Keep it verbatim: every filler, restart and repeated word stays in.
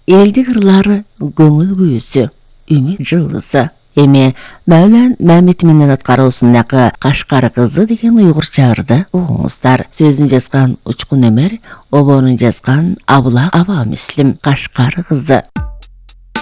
Элдик ырлары көңүл күйүүсү, үмүт жылдызы. Эми Мәулен Мәмитовдун аткаруусундагы Кашкар кызы деген уйгурча ырды угуңуздар. Сөзүн жазган Учкун Өмөр, обоонун жазган Абыла Аба Муслим. Кашкар кызы.